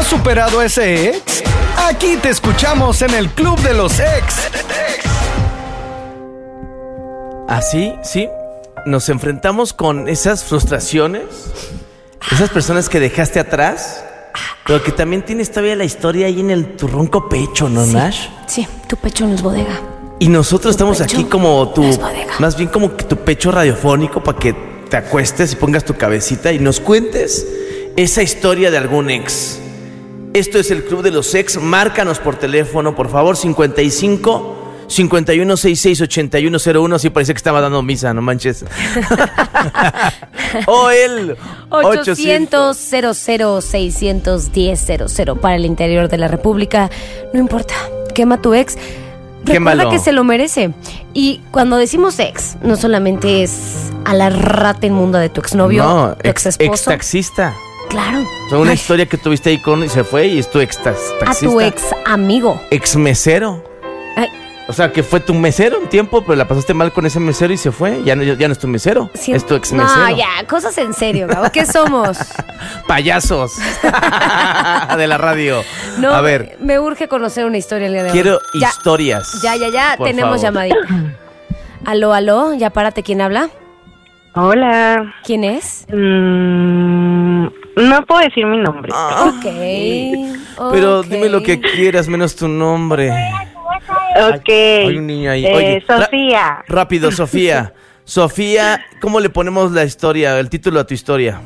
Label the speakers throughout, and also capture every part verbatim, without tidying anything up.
Speaker 1: has superado a ese ex? Aquí te escuchamos en el Club de los Ex.
Speaker 2: Así, sí, nos enfrentamos con esas frustraciones, esas personas que dejaste atrás, pero que también tienes todavía la historia ahí en el tu ronco pecho, ¿no,
Speaker 3: sí,
Speaker 2: Nash?
Speaker 3: Sí, tu pecho no es bodega.
Speaker 2: Y nosotros
Speaker 3: Tu
Speaker 2: estamos
Speaker 3: pecho
Speaker 2: aquí como tu,
Speaker 3: no es bodega.
Speaker 2: más bien como que tu pecho radiofónico para que te acuestes y pongas tu cabecita y nos cuentes esa historia de algún ex. Esto es el Club de los Ex. Márcanos por teléfono, por favor, cincuenta y cinco, cincuenta y uno, sesenta y seis, ochenta y uno cero uno. Sí, parece que estaba dando misa, no manches. O el
Speaker 3: ochocientos, cero cero, seiscientos diez, cero cero para el interior de la República. No importa, quema tu ex. Recuerda
Speaker 2: Quémalo.
Speaker 3: que se lo merece. Y cuando decimos ex, no solamente es a la rata inmunda de tu exnovio,
Speaker 2: No,
Speaker 3: tu
Speaker 2: ex,
Speaker 3: ex
Speaker 2: ex
Speaker 3: esposo.
Speaker 2: taxista.
Speaker 3: Claro.
Speaker 2: O sea, una
Speaker 3: Ay,
Speaker 2: historia que tuviste ahí con y se fue y es tu ex tax-
Speaker 3: a
Speaker 2: taxista.
Speaker 3: tu ex amigo.
Speaker 2: Ex mesero.
Speaker 3: Ay,
Speaker 2: O sea, que fue tu mesero un tiempo, pero la pasaste mal con ese mesero y se fue. Ya no, ya no es tu mesero,
Speaker 3: sí.
Speaker 2: es tu ex mesero.
Speaker 3: No, ya, cosas en serio, Gabo. ¿Qué somos?
Speaker 2: Payasos de la radio.
Speaker 3: No,
Speaker 2: A ver,
Speaker 3: me urge conocer una historia el día de hoy.
Speaker 2: quiero
Speaker 3: Ya,
Speaker 2: historias.
Speaker 3: Ya, ya, ya,
Speaker 2: por
Speaker 3: tenemos
Speaker 2: favor.
Speaker 3: llamadita. Aló, aló, ya párate, ¿quién habla?
Speaker 4: Hola.
Speaker 3: ¿Quién es?
Speaker 4: Mm, no puedo decir mi nombre.
Speaker 2: Ah,
Speaker 3: Ok.
Speaker 2: pero
Speaker 3: ok.
Speaker 2: dime lo que quieras, menos tu nombre.
Speaker 4: Ok.
Speaker 2: Hay un niño ahí.
Speaker 4: Eh,
Speaker 2: Oye, ra-
Speaker 4: Sofía.
Speaker 2: rápido, Sofía. Sofía, ¿cómo le ponemos la historia, el título a tu historia?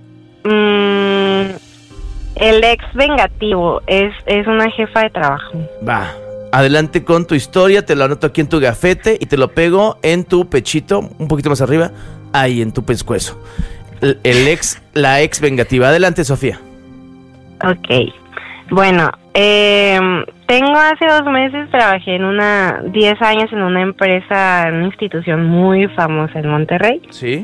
Speaker 4: Mm, el ex vengativo es, es una jefa de trabajo.
Speaker 2: Va, adelante con tu historia, te lo anoto aquí en tu gafete y te lo pego en tu pechito, un poquito más arriba, ahí en tu pescuezo. El, el ex, la ex vengativa. Adelante, Sofía.
Speaker 4: Ok. Bueno, eh, tengo hace dos meses, trabajé en una, diez años en una empresa, en una institución muy famosa en Monterrey.
Speaker 2: ¿Sí?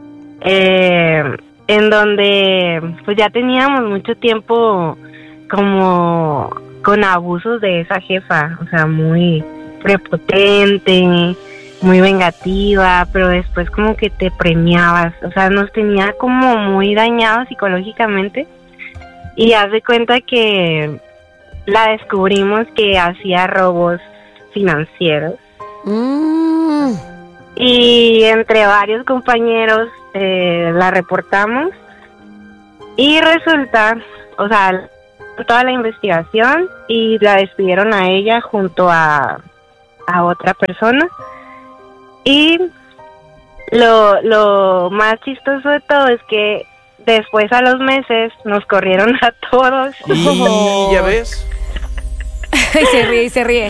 Speaker 4: Eh, en donde pues ya teníamos mucho tiempo como con abusos de esa jefa, o sea, muy prepotente, muy vengativa, pero después como que te premiabas, o sea, nos tenía como muy dañados psicológicamente y haz de cuenta que la descubrimos que hacía robos financieros.
Speaker 3: Mm,
Speaker 4: Y entre varios compañeros eh, la reportamos y resulta, o sea, toda la investigación y la despidieron a ella junto a, a otra persona. Y lo, lo más chistoso de todo es que después a los meses nos corrieron a todos.
Speaker 2: Y ya ves.
Speaker 3: y se ríe, y se ríe.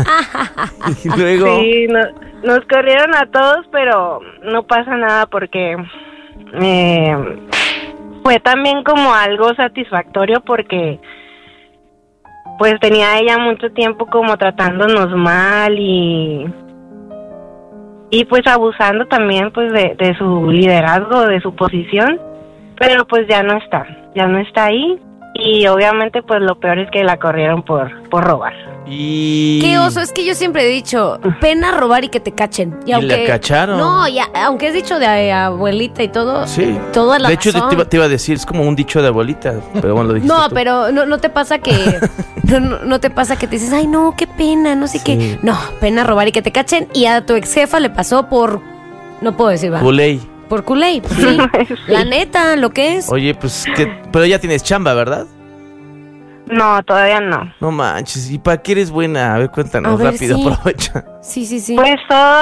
Speaker 2: Y luego.
Speaker 4: Sí, no- nos corrieron a todos, pero no pasa nada porque eh, fue también como algo satisfactorio porque pues tenía ella mucho tiempo como tratándonos mal y y pues abusando también pues de, de su liderazgo, de su posición, pero pues ya no está, ya no está ahí y obviamente pues lo peor es que la corrieron por, por robar.
Speaker 2: Y.
Speaker 3: Qué oso, es que yo siempre he dicho, pena robar y que te cachen. Y,
Speaker 2: Y
Speaker 3: aunque,
Speaker 2: la cacharon.
Speaker 3: No, ya, aunque es dicho de eh, abuelita y todo,
Speaker 2: Sí.
Speaker 3: toda la
Speaker 2: De hecho, te
Speaker 3: razón.
Speaker 2: iba, te iba a decir, es como un dicho de abuelita, pero bueno, lo dijiste
Speaker 3: No,
Speaker 2: tú.
Speaker 3: pero no, no te pasa que no, no, no te pasa que te dices, ay no, qué pena, no sé
Speaker 2: Sí.
Speaker 3: qué. No, pena robar y que te cachen. Y a tu ex jefa le pasó por, no puedo decir, va,
Speaker 2: Culey.
Speaker 3: por culé, pues sí. La neta, lo que es.
Speaker 2: Oye, pues, que, pero ya tienes chamba, ¿verdad?
Speaker 4: No, todavía no.
Speaker 2: No manches, ¿y para qué eres buena? A ver, cuéntanos
Speaker 3: A ver,
Speaker 2: rápido,
Speaker 3: sí.
Speaker 2: aprovecha.
Speaker 3: Sí, sí, sí.
Speaker 4: Pues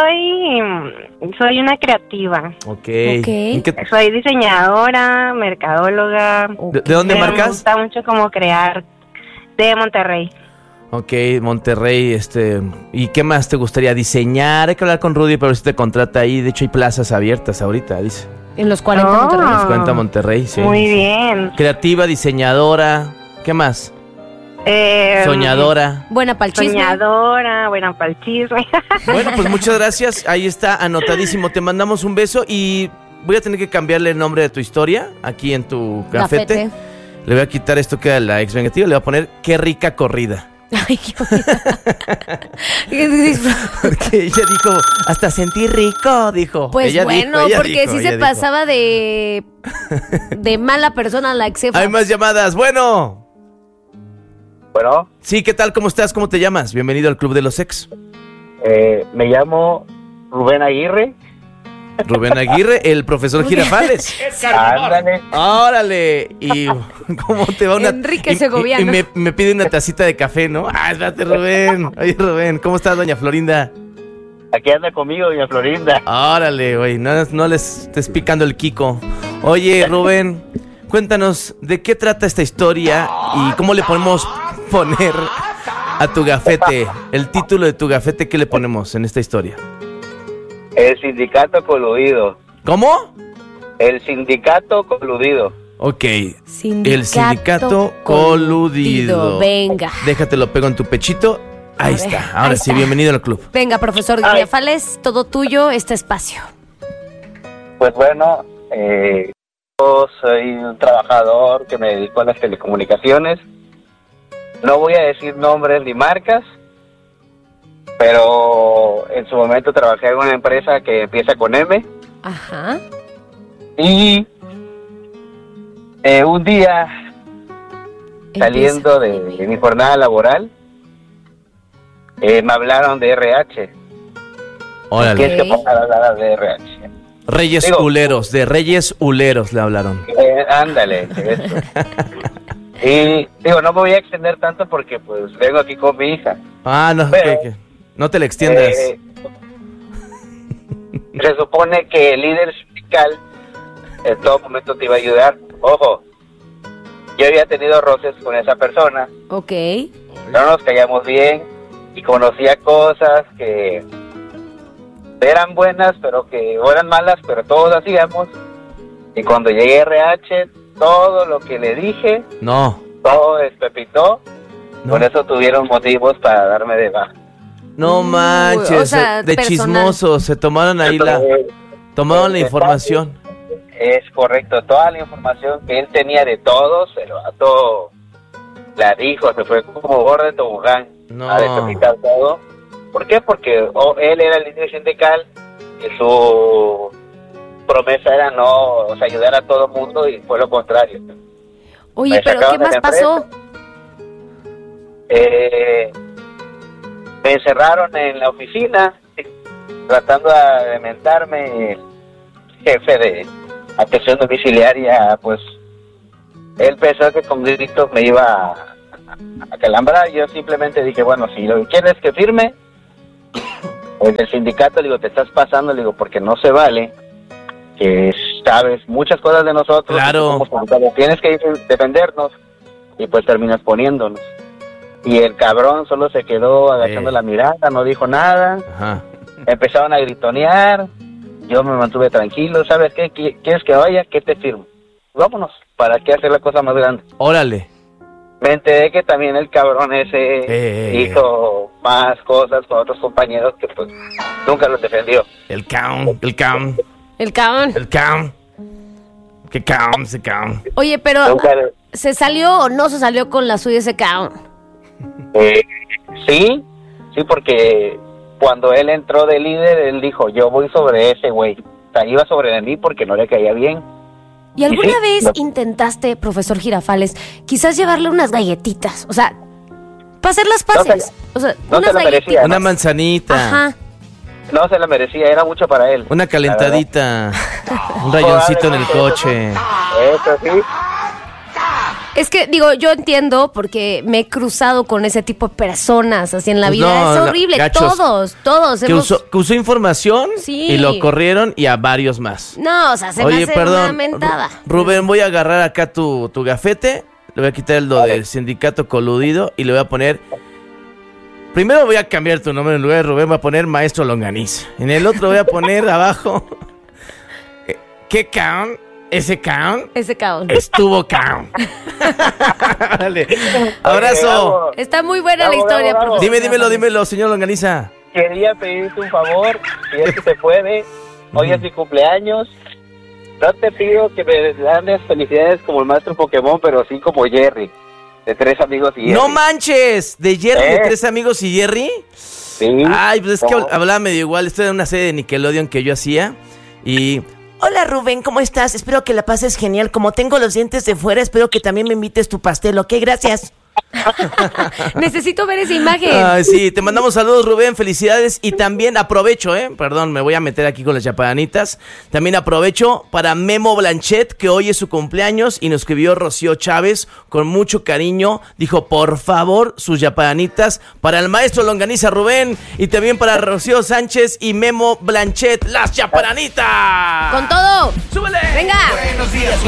Speaker 4: soy, soy una creativa.
Speaker 2: Ok.
Speaker 3: Ok.
Speaker 2: ¿En qué-
Speaker 4: Soy diseñadora, mercadóloga.
Speaker 2: ¿De, de dónde
Speaker 4: pero Me
Speaker 2: marcas?
Speaker 4: gusta mucho como crear de Monterrey.
Speaker 2: Ok, Monterrey, este... ¿Y qué más te gustaría diseñar? Hay que hablar con Rudy para ver si te contrata ahí. De hecho, hay plazas abiertas ahorita, dice.
Speaker 3: En los cuarenta
Speaker 4: Oh.
Speaker 3: Monterrey.
Speaker 2: Nos cuenta Monterrey, sí.
Speaker 4: Muy bien.
Speaker 2: Creativa, diseñadora. ¿Qué más?
Speaker 4: Eh,
Speaker 2: Soñadora.
Speaker 3: Buena pa'l chisme.
Speaker 4: Soñadora, buena para el chisme.
Speaker 2: Bueno, pues muchas gracias. Ahí está anotadísimo. Te mandamos un beso y voy a tener que cambiarle el nombre de tu historia aquí en tu gafete.
Speaker 3: Gafete.
Speaker 2: Le voy a quitar esto que era la ex vengativa. Le voy a poner qué rica corrida.
Speaker 3: Ay, qué
Speaker 2: Porque ella dijo, hasta sentí rico, dijo.
Speaker 3: Pues
Speaker 2: Ella
Speaker 3: bueno,
Speaker 2: dijo, ella
Speaker 3: porque
Speaker 2: dijo,
Speaker 3: sí
Speaker 2: ella
Speaker 3: se
Speaker 2: dijo.
Speaker 3: pasaba de de mala persona la ex jefa.
Speaker 2: Hay más llamadas. Bueno.
Speaker 5: Bueno.
Speaker 2: Sí, ¿qué tal? ¿Cómo estás? ¿Cómo te llamas? Bienvenido al Club de los Ex.
Speaker 5: Eh, me llamo Rubén Aguirre.
Speaker 2: Rubén Aguirre, el profesor Girafales.
Speaker 5: Ándale.
Speaker 2: ¡Órale! ¿Y cómo te va una...
Speaker 3: Enrique
Speaker 2: y-
Speaker 3: Segoviano.
Speaker 2: Y, y me, me pide una tacita de café, ¿no? Ah, espérate, Rubén. Oye, Rubén, ¿cómo estás, doña Florinda?
Speaker 5: Aquí anda conmigo, doña Florinda.
Speaker 2: Órale, güey, no, no les estés picando el Kiko. Oye, Rubén, cuéntanos, ¿de qué trata esta historia y cómo le podemos poner a tu gafete? El título de tu gafete, ¿qué le ponemos en esta historia?
Speaker 5: El sindicato coludido.
Speaker 2: ¿Cómo?
Speaker 5: El sindicato coludido.
Speaker 2: Ok,
Speaker 3: Sindicato
Speaker 2: el sindicato coludido.
Speaker 3: Venga.
Speaker 2: Déjate lo pego en tu pechito. Ahí
Speaker 3: A ver,
Speaker 2: está, ahora
Speaker 3: ahí
Speaker 2: sí,
Speaker 3: está.
Speaker 2: bienvenido al club.
Speaker 3: Venga, profesor
Speaker 5: Ay.
Speaker 3: Girafales, todo tuyo, este espacio.
Speaker 5: Pues bueno, eh, yo soy un trabajador que me dedico a las telecomunicaciones. No voy a decir nombres ni marcas, pero en su momento trabajé en una empresa que empieza con M.
Speaker 3: Ajá.
Speaker 5: Y eh, un día, saliendo de, de mi jornada laboral, eh, me hablaron de R H.
Speaker 2: Órale.
Speaker 5: ¿Qué es que ponga hablar de R H?
Speaker 2: Reyes
Speaker 5: Digo-
Speaker 2: Uleros, de Reyes Uleros le hablaron.
Speaker 5: Eh, ándale, eso. Y digo, no me voy a extender tanto porque pues vengo aquí con mi hija.
Speaker 2: Ah, no,
Speaker 5: Pero-
Speaker 2: que- que- no te le extiendas.
Speaker 5: Eh, se supone que el líder sindical en todo momento te iba a ayudar. Ojo, yo había tenido roces con esa persona,
Speaker 3: Ok.
Speaker 5: no nos caíamos bien y conocía cosas que eran buenas, pero que o eran malas, pero todos hacíamos. Y cuando llegué a R H, todo lo que le dije,
Speaker 2: No,
Speaker 5: todo despepitó.
Speaker 2: no,
Speaker 5: Por eso tuvieron motivos para darme de baja.
Speaker 2: no
Speaker 3: Uy,
Speaker 2: manches,
Speaker 3: o sea,
Speaker 2: de
Speaker 3: personal.
Speaker 2: chismosos, se tomaron ahí la,
Speaker 5: Eh,
Speaker 2: tomaron la
Speaker 5: eh,
Speaker 2: información.
Speaker 5: Es correcto, toda la información que él tenía de todos, el vato la dijo, se fue como gordo de tobogán
Speaker 2: No.
Speaker 5: a despepitar todo. ¿Por qué? Porque oh, él era el líder sindical y su promesa era no, o sea, ayudar a todo el mundo y fue lo contrario.
Speaker 3: Oye,
Speaker 5: Me
Speaker 3: pero
Speaker 5: sacaron
Speaker 3: ¿qué
Speaker 5: de la
Speaker 3: más pasó?
Speaker 5: Eh, me encerraron en la oficina tratando de mentarme. El jefe de atención domiciliaria, pues él pensó que con gritos me iba a, a calambrar. Yo simplemente dije, bueno, si lo que quieres que firme, pues el sindicato, le digo, te estás pasando, le digo, porque no se vale que sabes muchas cosas de nosotros.
Speaker 2: Claro.
Speaker 5: Y tú como sindicato tienes que defendernos y pues terminas poniéndonos. Y el cabrón solo se quedó agachando
Speaker 2: Sí.
Speaker 5: la mirada, no dijo nada.
Speaker 2: Ajá.
Speaker 5: Empezaron a gritonear. Yo me mantuve tranquilo. ¿Sabes qué? ¿Qui- ¿Quieres que vaya? ¿Qué te firmo? Vámonos. ¿Para qué hacer la cosa más grande?
Speaker 2: Órale.
Speaker 5: Me enteré que también el cabrón ese
Speaker 2: Eh.
Speaker 5: hizo más cosas con otros compañeros que pues nunca los defendió.
Speaker 2: El count, el count,
Speaker 3: El cabrón.
Speaker 2: el count. ¿Qué count, ese count?
Speaker 3: Oye, pero
Speaker 5: Nunca,
Speaker 3: ¿se salió o no se salió con la suya ese cabrón?
Speaker 5: eh, sí, sí, porque cuando él entró de líder, él dijo, yo voy sobre ese güey. O sea, iba sobre mí porque no le caía bien.
Speaker 3: ¿Y alguna
Speaker 5: Sí,
Speaker 3: vez
Speaker 5: no.
Speaker 3: intentaste, profesor Girafales, quizás llevarle unas galletitas? O sea, para hacer las
Speaker 5: No
Speaker 3: paces.
Speaker 5: se-
Speaker 3: o sea,
Speaker 5: no
Speaker 3: unas
Speaker 5: se lo merecía.
Speaker 3: galletitas.
Speaker 2: Una manzanita,
Speaker 3: Ajá.
Speaker 5: No se la merecía, era mucho para él.
Speaker 2: una calentadita, un rayoncito en el coche.
Speaker 5: Eso sí.
Speaker 3: Es que, digo, yo entiendo porque me he cruzado con ese tipo de personas así en la
Speaker 2: Pues
Speaker 3: vida.
Speaker 2: no,
Speaker 3: es
Speaker 2: no,
Speaker 3: horrible.
Speaker 2: gachos.
Speaker 3: Todos, todos
Speaker 2: Que
Speaker 3: hemos...
Speaker 2: usó, que usó información
Speaker 3: Sí.
Speaker 2: y lo corrieron y a varios más.
Speaker 3: No, o sea, se me
Speaker 2: Oye,
Speaker 3: hace
Speaker 2: perdón,
Speaker 3: una mentada.
Speaker 2: Ru- Rubén, voy a agarrar acá tu, tu gafete, le voy a quitar el lo del sindicato coludido y le voy a poner... Primero voy a cambiar tu nombre, en lugar de Rubén voy a poner Maestro Longaniza. En el otro voy a poner abajo... eh, ¿Qué count? Ese count
Speaker 3: Ese cabrón.
Speaker 2: estuvo count. Vale. Abrazo.
Speaker 5: Oye,
Speaker 3: Está muy buena la
Speaker 5: Bravo,
Speaker 3: historia,
Speaker 5: bravo, bravo.
Speaker 3: profesor.
Speaker 2: Dime, dímelo, dímelo, señor Longaniza.
Speaker 5: quería pedirte un favor, si es que se puede. Hoy es mi cumpleaños. No te pido que me dan felicidades como el maestro Pokémon, pero sí como Jerry, de Tres Amigos y Jerry.
Speaker 2: ¡No manches! ¿De Jerry, de
Speaker 5: ¿Eh?
Speaker 2: Tres Amigos y Jerry?
Speaker 5: Sí.
Speaker 2: Ay, pues es que
Speaker 5: ¿Cómo?
Speaker 2: hablaba medio igual. Esto era una serie de Nickelodeon que yo hacía. Y... Hola Rubén, ¿cómo estás? Espero que la pases genial. Como tengo los dientes de fuera, espero que también me invites tu pastel, ¿ok? Gracias.
Speaker 3: Necesito ver esa imagen.
Speaker 2: Ay, sí, te mandamos saludos, Rubén, felicidades. Y también aprovecho, eh, perdón, me voy a meter aquí con las chapanitas. También aprovecho para Memo Blanchet, que hoy es su cumpleaños, y nos escribió Rocío Chávez con mucho cariño. Dijo, por favor, sus chapanitas para el maestro Longaniza Rubén, y también para Rocío Sánchez y Memo Blanchet, las chapanitas.
Speaker 3: Con todo.
Speaker 2: ¡Súbele!
Speaker 3: Venga.
Speaker 1: Buenos días.